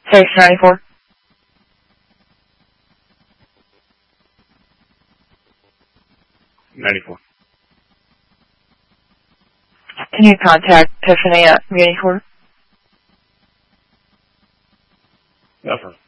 Station 94. Can you contact Tiffany at Community Court? Affirmative.